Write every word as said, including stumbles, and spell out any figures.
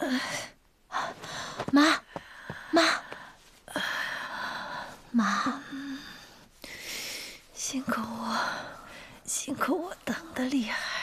妈，妈，妈， 辛苦我，辛苦我等的厉害。